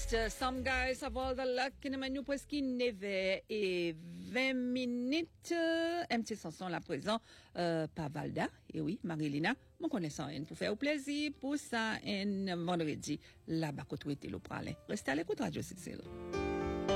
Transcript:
Just some guys have all the luck in the menu presque 9 et 20 minutes. Un petit chanson là présent par Valda. Et oui, Marilina, mon connaissant pour faire plaisir pour ça un vendredi là-bas côté le pralin. Restez à l'écoute Radio Cicile.